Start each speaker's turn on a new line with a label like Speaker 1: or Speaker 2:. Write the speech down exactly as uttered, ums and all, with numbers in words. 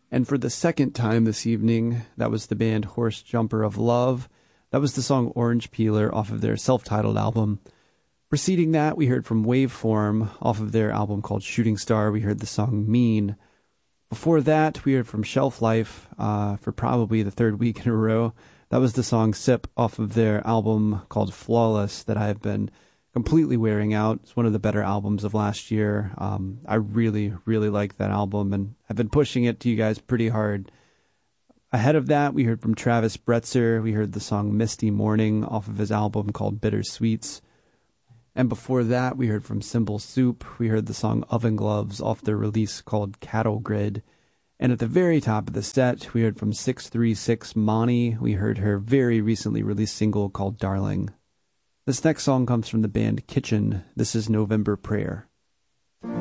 Speaker 1: And for the second time this evening, that was the band Horse Jumper of Love. That was the song Orange Peeler off of their self-titled album. Preceding that, we heard from Waveform off of their album called Shooting Star. We heard the song Mean. Before that, we heard from Shelf Life uh, for probably the third week in a row. That was the song Sip off of their album called Flawless that I have been completely wearing out. It's one of the better albums of last year. Um, I really, really like that album, and I've been pushing it to you guys pretty hard. Ahead of that, we heard from Travis Bretzer. We heard the song Misty Morning off of his album called Bitter Sweets. And before that, we heard from Cymbal Soup. We heard the song Oven Gloves off their release called Cattle Grid. And at the very top of the set, we heard from six three six Monty. We heard her very recently released single called Darling. This next song comes from the band Kitchen. This is November Prayer.